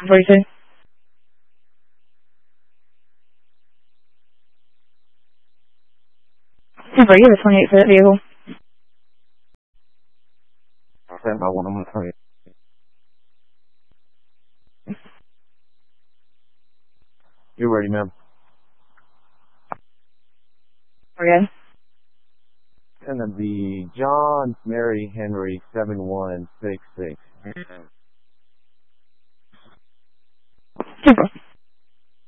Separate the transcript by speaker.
Speaker 1: 42. Denver, you have a 28 for that vehicle.
Speaker 2: Stand by 1, I'm going to tell you. You're ready, ma'am.
Speaker 1: Okay.
Speaker 2: And then the John Mary Henry 7166.
Speaker 1: Super.